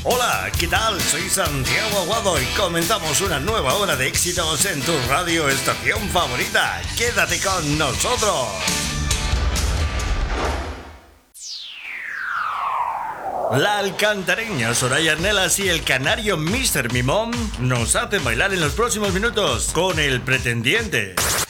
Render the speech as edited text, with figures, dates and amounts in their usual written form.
Hola, ¿qué tal? Soy Santiago Aguado y comenzamos una nueva hora de éxitos en tu radio estación favorita. Quédate con nosotros. La alcantareña Soraya Arnelas y el canario Mr. Mimón nos hacen bailar en los próximos minutos con El Pretendiente.